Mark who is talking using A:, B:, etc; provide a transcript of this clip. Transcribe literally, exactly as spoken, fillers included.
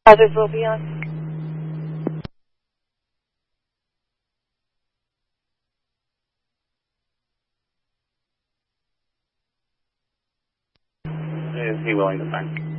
A: Others will be on.
B: Is he willing to sign?